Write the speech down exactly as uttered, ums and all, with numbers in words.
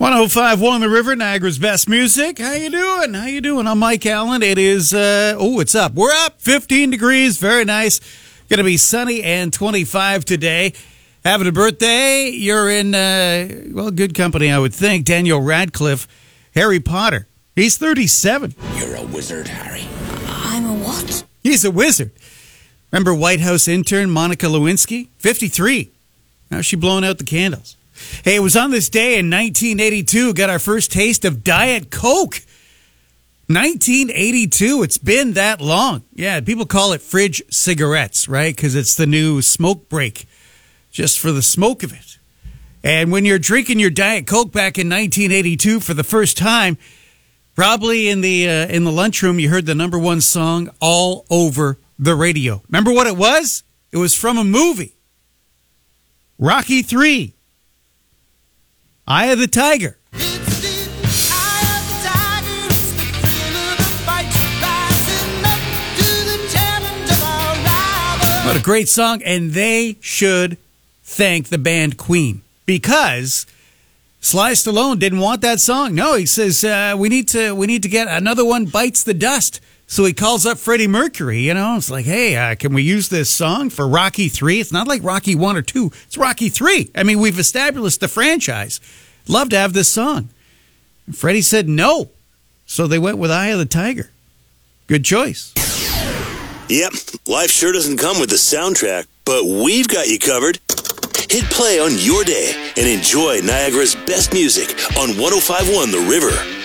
one oh five point one The River, Niagara's best music. How you doing? How you doing? I'm Mike Allen. It is, uh, oh, it's up. We're up. fifteen degrees. Very nice. Going to be sunny and twenty-five today. Having a birthday. You're in, uh, well, good company, I would think. Daniel Radcliffe, Harry Potter. He's thirty-seven. You're a wizard, Harry. I'm a what? He's a wizard. Remember White House intern Monica Lewinsky? fifty-three. Now she blowing out the candles. Hey, it was on this day in nineteen eighty-two, got our first taste of Diet Coke. nineteen eighty-two, it's been that long. Yeah, people call it fridge cigarettes, right? Because it's the new smoke break, just for the smoke of it. And when you're drinking your Diet Coke back in nineteen eighty-two for the first time, probably in the uh, in the lunchroom, you heard the number one song all over the radio. Remember what it was? It was from a movie. Rocky three. Eye of the Tiger. What a great song, and they should thank the band Queen, because Sly Stallone didn't want that song. No, he says uh, we need to we need to get another one bites the dust. So he calls up Freddie Mercury. You know, it's like, hey, uh, can we use this song for Rocky three? It's not like Rocky one or two. It's Rocky three. I mean, we've established the franchise. Love to have this song. And Freddie said no. So they went with Eye of the Tiger. Good choice. Yep, life sure doesn't come with the soundtrack, but we've got you covered. Hit play on your day and enjoy Niagara's best music on one oh five point one The River.